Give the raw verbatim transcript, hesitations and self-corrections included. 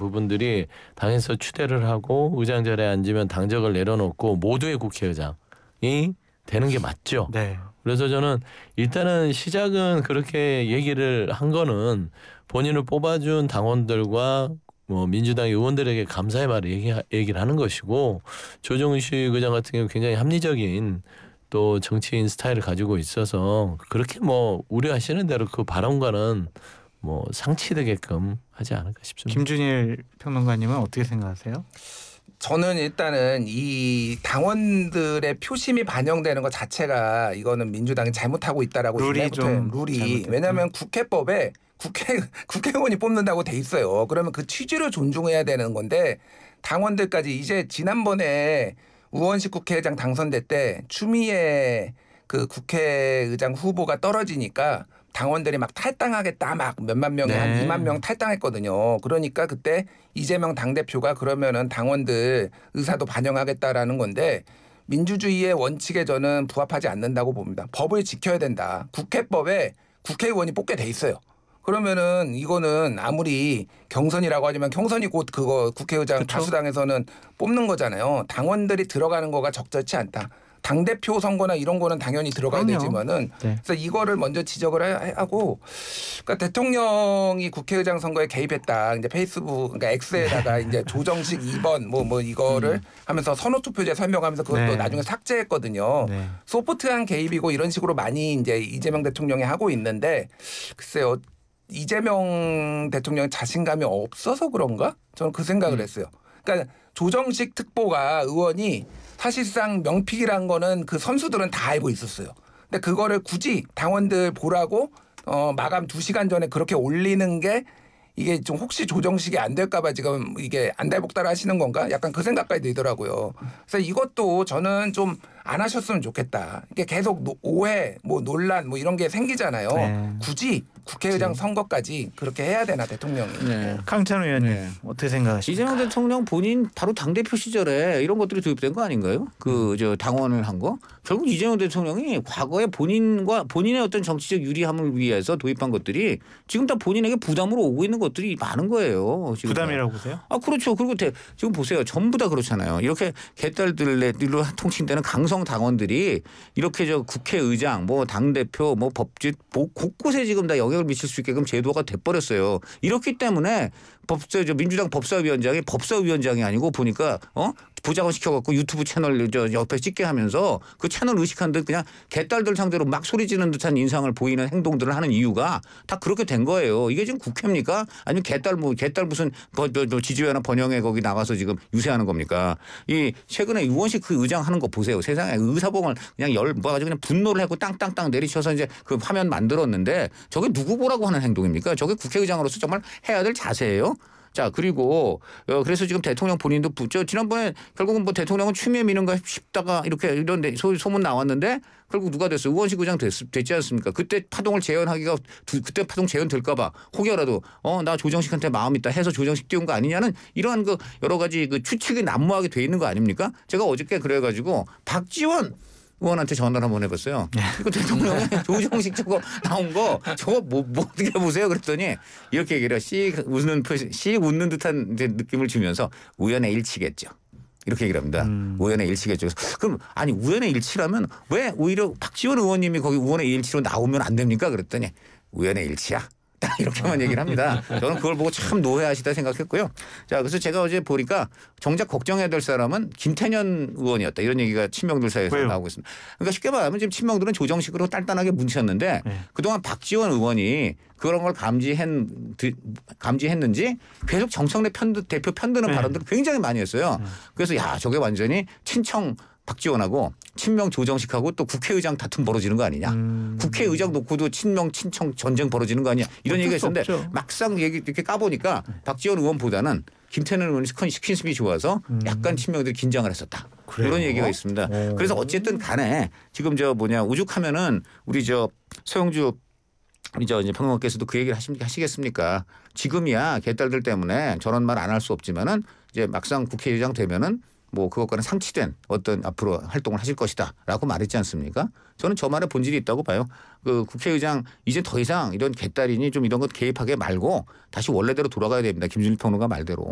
부분들이 당에서 추대를 하고 의장 자리에 앉으면 당적을 내려놓고 모두의 국회의장이 되는 게 맞죠. 네. 그래서 저는 일단은 시작은 그렇게 얘기를 한 거는 본인을 뽑아준 당원들과 뭐 민주당 의원들에게 감사의 말을 얘기, 얘기를 하는 것이고 조정식 의장 같은 경우 굉장히 합리적인 또 정치인 스타일을 가지고 있어서 그렇게 뭐 우려하시는 대로 그 발언과는 뭐 상치되게끔 하지 않을까 싶습니다. 김준일 평론가님은 어떻게 생각하세요? 저는 일단은 이 당원들의 표심이 반영되는 것 자체가 이거는 민주당이 잘못하고 있다라고 룰이 좀 룰이 잘못됐다. 왜냐하면 국회법에 국회 국회의원이 뽑는다고 돼 있어요. 그러면 그 취지를 존중해야 되는 건데 당원들까지 이제 지난번에 우원식 국회의장 당선될 때 추미애 그 국회의장 후보가 떨어지니까 당원들이 막 탈당하겠다 막 몇만 명이 네. 한 이만 명 탈당했거든요. 그러니까 그때 이재명 당대표가 그러면은 당원들 의사도 반영하겠다라는 건데 민주주의의 원칙에 저는 부합하지 않는다고 봅니다. 법을 지켜야 된다. 국회법에 국회의원이 뽑게 돼 있어요. 그러면은 이거는 아무리 경선이라고 하지만 경선이 곧 그거 국회의장 그쵸? 다수당에서는 뽑는 거잖아요. 당원들이 들어가는 거가 적절치 않다. 당대표 선거나 이런 거는 당연히 들어가야 그럼요. 되지만은 네. 그래서 이거를 먼저 지적을 하- 하고 그러니까 대통령이 국회의장 선거에 개입했다. 이제 페이스북 그러니까 X에다가 네. 이제 조정식 이 번 뭐 뭐 이거를 하면서 선호투표제 설명하면서 그것도 네. 나중에 삭제했거든요. 네. 소프트한 개입이고 이런 식으로 많이 이제 이재명 대통령이 하고 있는데 글쎄요. 이재명 대통령 자신감이 없어서 그런가? 저는 그 생각을 음. 했어요. 그러니까 조정식 특보가 의원이 사실상 명픽이란 거는 그 선수들은 다 알고 있었어요. 근데 그거를 굳이 당원들 보라고 어 마감 두 시간 전에 그렇게 올리는 게 이게 좀 혹시 조정식이 안 될까 봐 지금 이게 안달복달 하시는 건가? 약간 그 생각까지 들더라고요. 그래서 이것도 저는 좀 안 하셨으면 좋겠다. 이게 계속 노- 오해, 뭐 논란 뭐 이런 게 생기잖아요. 네. 굳이 국회의장 선거까지 그렇게 해야 되나 대통령이. 네. 강찬 의원님 네. 어떻게 생각하십니까? 이재명 대통령 본인 바로 당대표 시절에 이런 것들이 도입된 거 아닌가요? 그 저 당원을 한 거. 결국 이재명 대통령이 과거에 본인과 본인의 어떤 정치적 유리함을 위해서 도입한 것들이 지금 다 본인에게 부담으로 오고 있는 것들이 많은 거예요. 지금. 부담이라고 보세요? 아 그렇죠. 그리고 대, 지금 보세요. 전부 다 그렇잖아요. 이렇게 개딸들로 통칭되는 강성 당원들이 이렇게 저 국회의장, 뭐 당대표, 뭐 법직 뭐 곳곳에 지금 다 영향을 미칠 수 있게끔 제도가 돼버렸어요. 이렇기 때문에 법사 저 민주당 법사위원장이 법사위원장이 아니고 보니까 어 부장을 시켜갖고 유튜브 채널 저 옆에 찍게 하면서 그 채널 의식한 듯 그냥 개딸들 상대로 막 소리 지르는 듯한 인상을 보이는 행동들을 하는 이유가 다 그렇게 된 거예요. 이게 지금 국회입니까? 아니면 개딸 뭐 개딸 무슨 뭐, 뭐, 뭐 지지회나 번영회 거기 나가서 지금 유세하는 겁니까? 이 최근에 유원식 그 의장 하는 거 보세요. 세상에 의사봉을 그냥 열 모아가지고 그냥 분노를 하고 땅땅땅 내리쳐서 이제 그 화면 만들었는데 저게 누구 보라고 하는 행동입니까? 저게 국회의장으로서 정말 해야 될 자세예요. 자 그리고 어 그래서 지금 대통령 본인도 저 지난번에 결국은 뭐 대통령은 추미애 미는가 싶다가 이렇게 이런 데 소, 소문 나왔는데 결국 누가 됐어요? 우원식 의장 됐, 됐지 않습니까? 그때 파동을 재현하기가 두, 그때 파동 재현될까 봐 혹여라도 어 나 조정식한테 마음 있다 해서 조정식 띄운 거 아니냐는 이러한 그 여러 가지 그 추측이 난무하게 돼 있는 거 아닙니까? 제가 어저께 그래가지고 박지원 의원한테 전화를 한번 해봤어요. 이거 대통령이 조정식 저거 나온 거 저거 뭐, 뭐 어떻게 보세요? 그랬더니 이렇게 얘기를 씩 웃는 표시, 씩 웃는 듯한 이제 느낌을 주면서 우연의 일치겠죠. 이렇게 얘기를 합니다. 음. 우연의 일치겠죠. 그럼 아니 우연의 일치라면 왜 오히려 박지원 의원님이 거기 우연의 일치로 나오면 안 됩니까? 그랬더니 우연의 일치야. 딱 이렇게만 얘기를 합니다. 저는 그걸 보고 참 노회하시다 생각했고요. 자, 그래서 제가 어제 보니까 정작 걱정해야 될 사람은 김태년 의원이었다. 이런 얘기가 친명들 사이에서 왜요? 나오고 있습니다. 그러니까 쉽게 말하면 지금 친명들은 조정식으로 단단하게 뭉쳤는데 네. 그동안 박지원 의원이 그런 걸 감지했, 감지했는지 계속 정청래 편, 대표 편드는 네. 발언들을 굉장히 많이 했어요. 네. 그래서 야, 저게 완전히 친청 박지원하고 친명 조정식하고 또 국회의장 다툼 벌어지는 거 아니냐. 음. 국회의장 놓고도 친명 친청 전쟁 벌어지는 거 아니냐. 이런 어쩔 얘기가 수 있었는데 없죠. 막상 얘기 이렇게 까보니까 박지원 의원보다는 김태년 의원이 스킨십이 좋아서 약간 친명들이 긴장을 했었다. 그래요? 이런 얘기가 있습니다. 오. 그래서 어쨌든 간에 지금 저 뭐냐 오죽하면은 우리 저 서영주 우리 저 이제 평론가께서도 그 얘기를 하시, 하시겠습니까? 지금이야 개딸들 때문에 저런 말 안 할 수 없지만은 이제 막상 국회의장 되면은 뭐 그것과는 상치된 어떤 앞으로 활동을 하실 것이다라고 말했지 않습니까? 저는 저 말에 본질이 있다고 봐요. 그 국회의장 이제 더 이상 이런 개딸이니 좀 이런 것 개입하게 말고 다시 원래대로 돌아가야 됩니다. 김준일 평론가 말대로.